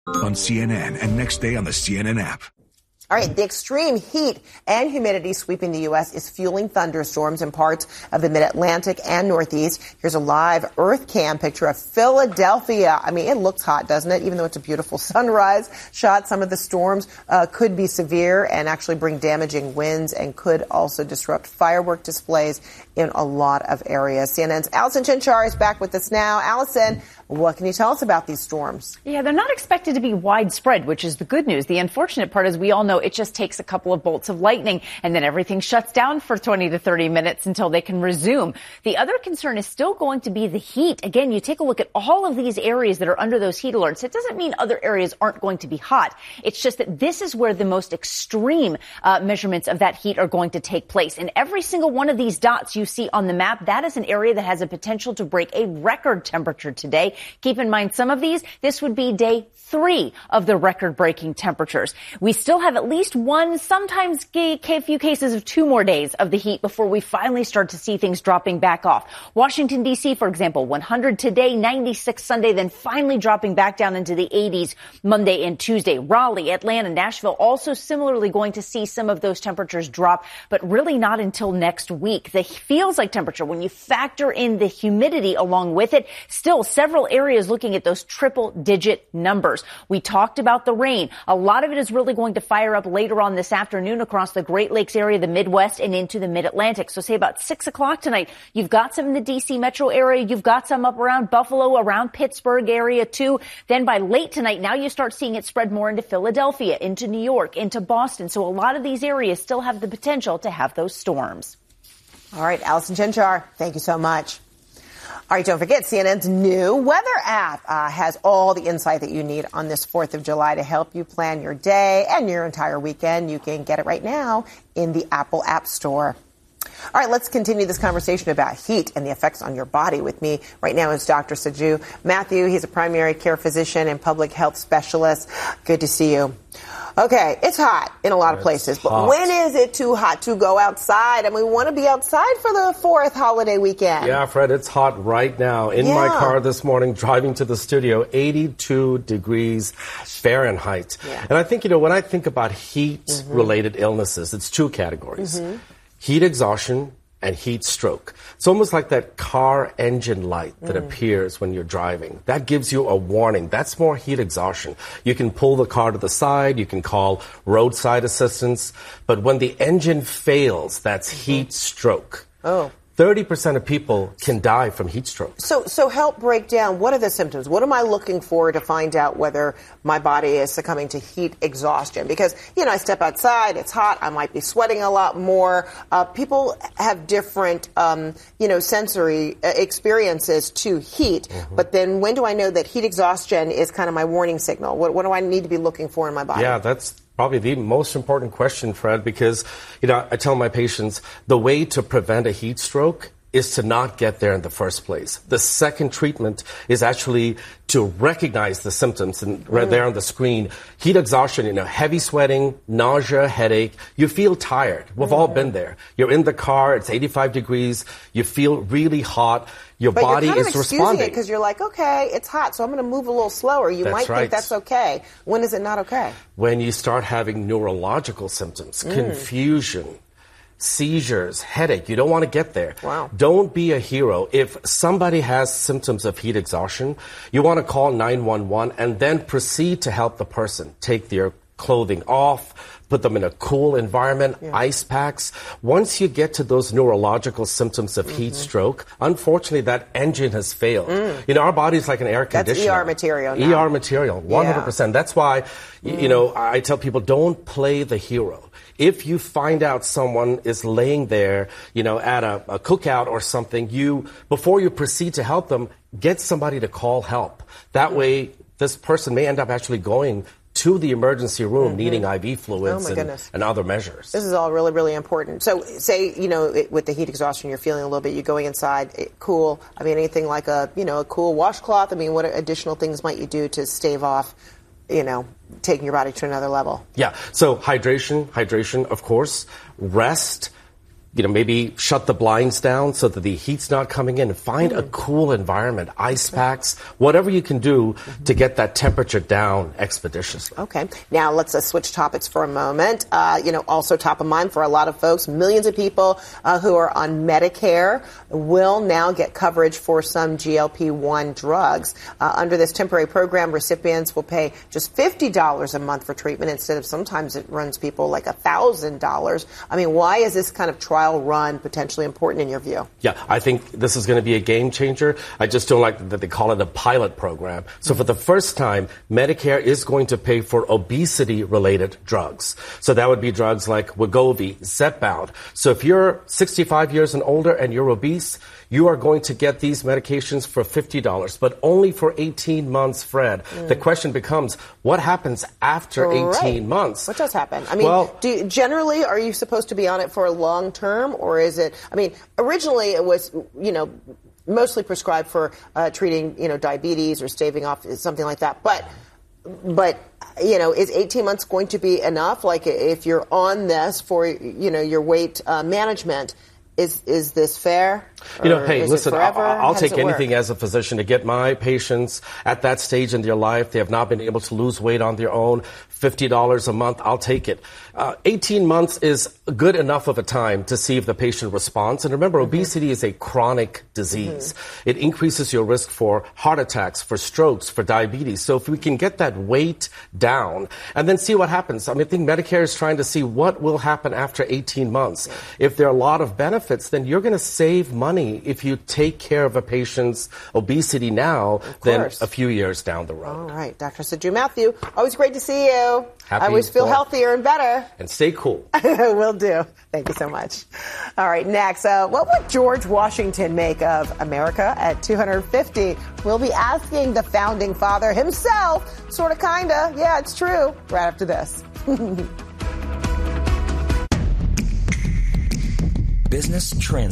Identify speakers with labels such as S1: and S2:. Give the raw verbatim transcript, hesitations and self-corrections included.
S1: On C N N and next day on the C N N app.
S2: All right, the extreme heat and humidity sweeping the U S is fueling thunderstorms in parts of the mid-Atlantic and Northeast. Here's a live Earth Cam picture of Philadelphia. I mean, it looks hot, doesn't it? Even though it's a beautiful sunrise shot, some of the storms uh, could be severe and actually bring damaging winds and could also disrupt firework displays in a lot of areas. C N N's Allison Chinchar is back with us now. Allison, what can you tell us about these storms?
S3: Yeah, they're not expected to be widespread, which is the good news. The unfortunate part is we all know it just takes a couple of bolts of lightning and then everything shuts down for twenty to thirty minutes until they can resume. The other concern is still going to be the heat. Again, you take a look at all of these areas that are under those heat alerts. It doesn't mean other areas aren't going to be hot. It's just that this is where the most extreme uh, measurements of that heat are going to take place. And every single one of these dots you see on the map, that is an area that has a potential to break a record temperature today. Keep in mind, some of these, this would be day three of the record-breaking temperatures. We still have at least one, sometimes a few cases of two more days of the heat before we finally start to see things dropping back off. Washington, D C, for example, one hundred today, ninety-six Sunday, then finally dropping back down into the eighties Monday and Tuesday. Raleigh, Atlanta, Nashville also similarly going to see some of those temperatures drop, but really not until next week. The feels like temperature, when you factor in the humidity along with it, still several areas looking at those triple-digit numbers. We talked about the rain. A lot of it is really going to fire up later on this afternoon across the Great Lakes area, the Midwest, and into the Mid-Atlantic. So say about six o'clock tonight, you've got some in the D C metro area. You've got some up around Buffalo, around Pittsburgh area too. Then by late tonight, now you start seeing it spread more into Philadelphia, into New York, into Boston. So a lot of these areas still have the potential to have those storms.
S2: All right, Allison Chinchar, thank you so much. All right, don't forget, C N N's new weather app uh, has all the insight that you need on this fourth of July to help you plan your day and your entire weekend. You can get it right now in the Apple App Store. All right, let's continue this conversation about heat and the effects on your body. With me right now is Doctor Saju Matthew. He's a primary care physician and public health specialist. Good to see you. Okay, it's hot in a lot of
S4: it's
S2: places, but
S4: hot.
S2: When is it too hot to go outside? And we want to be outside for the fourth holiday weekend.
S4: Yeah, Fred, it's hot right now. In
S2: yeah.
S4: my car this morning, driving to the studio, eighty-two degrees Fahrenheit.
S2: Yeah.
S4: And I think, you know, when I think about heat-related mm-hmm. illnesses, it's two categories. Mm-hmm. Heat exhaustion and heat stroke. It's almost like that car engine light that mm. appears when you're driving. That gives you a warning. That's more heat exhaustion. You can pull the car to the side. You can call roadside assistance. But when the engine fails, that's mm-hmm. heat stroke.
S2: Oh.
S4: thirty percent of people can die from heat stroke.
S2: So, so help break down, what are the symptoms? What am I looking for to find out whether my body is succumbing to heat exhaustion? Because, you know, I step outside, it's hot, I might be sweating a lot more. Uh, people have different, um, you know, sensory experiences to heat. Mm-hmm. But then when do I know that heat exhaustion is kind of my warning signal? What, what do I need to be looking for in my body?
S4: Yeah, that's probably the most important question, Fred, because, you know, I tell my patients the way to prevent a heat stroke is to not get there in the first place. The second treatment is actually to recognize the symptoms, and right mm. there on the screen, heat exhaustion, you know, heavy sweating, nausea, headache. You feel tired. We've mm. all been there. You're in the car, it's eighty-five degrees, you feel really hot. Your
S2: but
S4: body
S2: you're kind
S4: is
S2: of
S4: responding.
S2: Because you're like, okay, it's hot, so I'm going to move a little slower. You
S4: that's
S2: might
S4: right.
S2: think that's okay. When is it not okay?
S4: When you start having neurological symptoms, mm. confusion, seizures, headache. You don't want to get there.
S2: Wow.
S4: Don't be a hero. If somebody has symptoms of heat exhaustion, you want to call nine one one and then proceed to help the person. Take their clothing off, put them in a cool environment, yeah. ice packs. Once you get to those neurological symptoms of mm-hmm. heat stroke, unfortunately, that engine has failed. Mm. You know, our body's like an air conditioner.
S2: That's E R material now.
S4: E R material, one hundred percent. Yeah. That's why, mm. you know, I tell people, don't play the hero. If you find out someone is laying there, you know, at a, a cookout or something, you, before you proceed to help them, get somebody to call help. That mm. way, this person may end up actually going to the emergency room mm-hmm. needing I V fluids
S2: oh
S4: and, and other measures.
S2: This is all really, really important. So say, you know, it, with the heat exhaustion, you're feeling a little bit, you're going inside, it, cool. I mean, anything like a, you know, a cool washcloth. I mean, what additional things might you do to stave off, you know, taking your body to another level?
S4: Yeah. So hydration, hydration, of course, rest, you know, maybe shut the blinds down so that the heat's not coming in. Find mm. a cool environment, ice packs, whatever you can do mm-hmm. to get that temperature down expeditiously.
S2: Okay. Now let's uh, switch topics for a moment. Uh, you know, also top of mind for a lot of folks, millions of people uh, who are on Medicare will now get coverage for some G L P one drugs. Uh, under this temporary program, recipients will pay just fifty dollars a month for treatment instead of sometimes it runs people like one thousand dollars. I mean, why is this kind of trial run potentially important in your view?
S4: Yeah, I think this is going to be a game changer. I just don't like that they call it a pilot program. So for the first time, Medicare is going to pay for obesity-related drugs. So that would be drugs like Wegovy, Zepbound. So if you're sixty-five years and older and you're obese, you are going to get these medications for fifty dollars, but only for eighteen months, Fred. Mm. The question becomes, what happens after eighteen
S2: right.
S4: months?
S2: What does happen? I mean, well, do you, generally, are you supposed to be on it for a long term, or is it, I mean, originally it was, you know, mostly prescribed for uh, treating, you know, diabetes or staving off, something like that. But, but, you know, is eighteen months going to be enough? Like if you're on this for, you know, your weight uh, management, Is is this fair?
S4: You know, hey, listen, I'll, I'll take anything work? as a physician to get my patients at that stage in their life. They have not been able to lose weight on their own. fifty dollars a month, I'll take it. Uh, eighteen months is good enough of a time to see if the patient responds. And remember, mm-hmm. obesity is a chronic disease. Mm-hmm. It increases your risk for heart attacks, for strokes, for diabetes. So if we can get that weight down and then see what happens. I mean, I think Medicare is trying to see what will happen after eighteen months. Yeah. If there are a lot of benefits, then you're going to save money if you take care of a patient's obesity now than a few years down the road.
S2: All right. Doctor Sajid Mathew, always great to see you.
S4: Happy
S2: I always feel
S4: fall.
S2: healthier and better.
S4: And stay cool.
S2: Will do. Thank you so much. All right. Next, uh, what would George Washington make of America at two hundred fifty? We'll be asking the founding father himself, sort of, kind of. Yeah, it's true. Right after this.
S5: Business Trends.